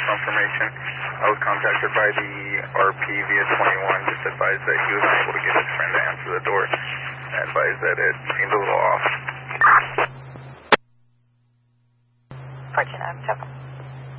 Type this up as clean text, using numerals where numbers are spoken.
information. I was contacted by the RP via 21, just advised that he was unable to get his friend to answer the door. I advised that it seemed a little off. 1497.